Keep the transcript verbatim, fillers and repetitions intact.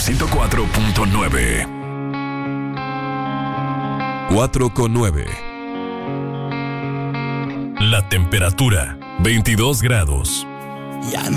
ciento cuatro punto nueve. cuatro con nueve. La temperatura, veintidós grados. Ya